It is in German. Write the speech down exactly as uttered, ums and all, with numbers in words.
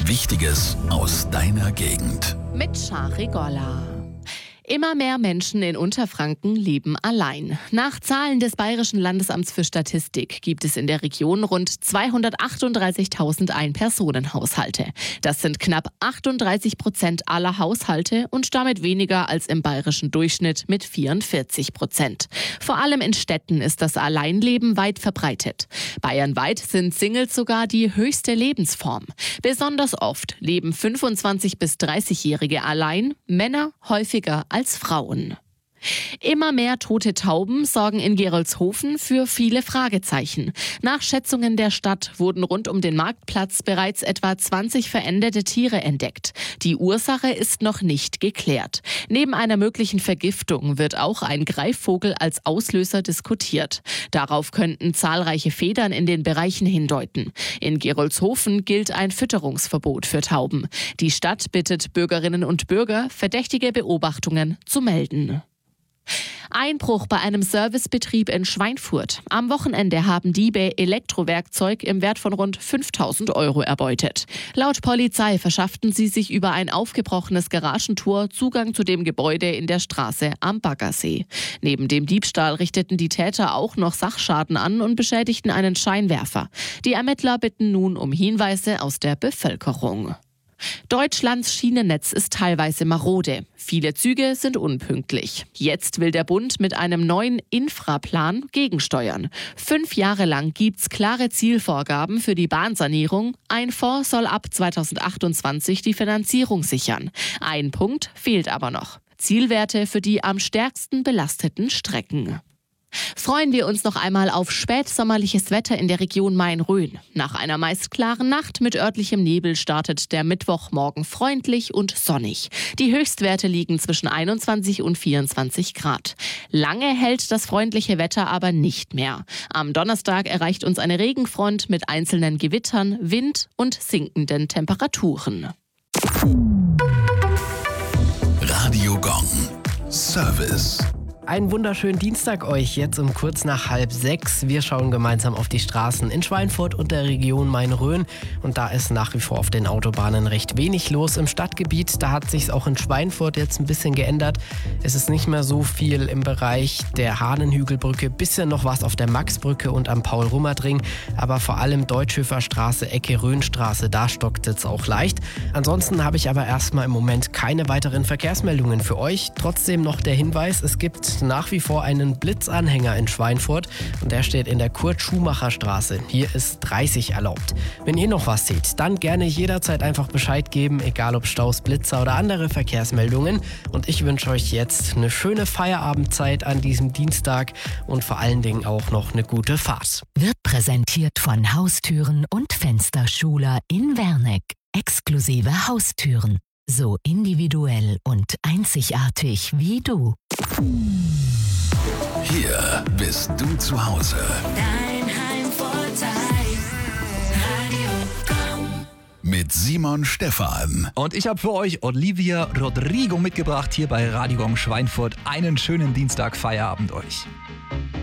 Wichtiges aus deiner Gegend. Mit Shari Golla. Immer mehr Menschen in Unterfranken leben allein. Nach Zahlen des Bayerischen Landesamts für Statistik gibt es in der Region rund zweihundertachtunddreißigtausend Ein-Personen-Haushalte. Das sind knapp achtunddreißig Prozent aller Haushalte und damit weniger als im bayerischen Durchschnitt mit vierundvierzig Prozent. Vor allem in Städten ist das Alleinleben weit verbreitet. Bayernweit sind Singles sogar die höchste Lebensform. Besonders oft leben fünfundzwanzig- bis dreißigjährige allein, Männer häufiger als als Frauen. Immer mehr tote Tauben sorgen in Gerolzhofen für viele Fragezeichen. Nach Schätzungen der Stadt wurden rund um den Marktplatz bereits etwa zwanzig verendete Tiere entdeckt. Die Ursache ist noch nicht geklärt. Neben einer möglichen Vergiftung wird auch ein Greifvogel als Auslöser diskutiert. Darauf könnten zahlreiche Federn in den Bereichen hindeuten. In Gerolzhofen gilt ein Fütterungsverbot für Tauben. Die Stadt bittet Bürgerinnen und Bürger, verdächtige Beobachtungen zu melden. Einbruch bei einem Servicebetrieb in Schweinfurt. Am Wochenende haben Diebe Elektrowerkzeug im Wert von rund fünftausend Euro erbeutet. Laut Polizei verschafften sie sich über ein aufgebrochenes Garagentor Zugang zu dem Gebäude in der Straße am Baggersee. Neben dem Diebstahl richteten die Täter auch noch Sachschaden an und beschädigten einen Scheinwerfer. Die Ermittler bitten nun um Hinweise aus der Bevölkerung. Deutschlands Schienennetz ist teilweise marode. Viele Züge sind unpünktlich. Jetzt will der Bund mit einem neuen Infraplan gegensteuern. Fünf Jahre lang gibt's klare Zielvorgaben für die Bahnsanierung. Ein Fonds soll ab zweitausendachtundzwanzig die Finanzierung sichern. Ein Punkt fehlt aber noch: Zielwerte für die am stärksten belasteten Strecken. Freuen wir uns noch einmal auf spätsommerliches Wetter in der Region Main-Rhön. Nach einer meist klaren Nacht mit örtlichem Nebel startet der Mittwochmorgen freundlich und sonnig. Die Höchstwerte liegen zwischen einundzwanzig und vierundzwanzig Grad. Lange hält das freundliche Wetter aber nicht mehr. Am Donnerstag erreicht uns eine Regenfront mit einzelnen Gewittern, Wind und sinkenden Temperaturen. Radio Gong. Service. Einen wunderschönen Dienstag euch, jetzt um kurz nach halb sechs. Wir schauen gemeinsam auf die Straßen in Schweinfurt und der Region Main-Rhön. Und da ist nach wie vor auf den Autobahnen recht wenig los im Stadtgebiet. Da hat sich's auch in Schweinfurt jetzt ein bisschen geändert. Es ist nicht mehr so viel im Bereich der Hahnenhügelbrücke, bisschen noch was auf der Maxbrücke und am Paul-Rummert-Ring. Aber vor allem Deutschhöfer-Straße, Ecke Rhönstraße, da stockt es auch leicht. Ansonsten habe ich aber erstmal im Moment keine weiteren Verkehrsmeldungen für euch. Trotzdem noch der Hinweis, es gibt nach wie vor einen Blitzanhänger in Schweinfurt und der steht in der Kurt-Schumacher-Straße. Hier ist dreißig erlaubt. Wenn ihr noch was seht, dann gerne jederzeit einfach Bescheid geben, egal ob Staus, Blitzer oder andere Verkehrsmeldungen. Und ich wünsche euch jetzt eine schöne Feierabendzeit an diesem Dienstag und vor allen Dingen auch noch eine gute Fahrt. Wird präsentiert von Haustüren und Fensterschuler in Werneck. Exklusive Haustüren. So individuell und einzigartig wie du. Hier bist du zu Hause. Dein Heimvorteil. Radio Gong. Mit Simon Stephan. Und ich habe für euch Olivia Rodrigo mitgebracht hier bei Radio Gong Schweinfurt. Einen schönen Dienstag, Feierabend euch.